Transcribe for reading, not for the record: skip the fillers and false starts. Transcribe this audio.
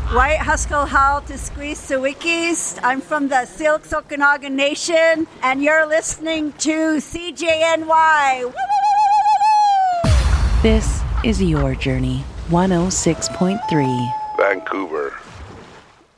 White Haskell Howell to Squeeze Sawikis. I'm from the Silks Okanagan Nation, and you're listening to CJNY. This is Your Journey, 106.3.